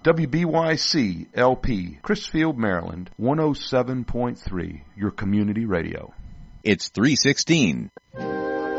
WBYC LP, Chrisfield, Maryland, 107.3, your community radio. It's 3:16.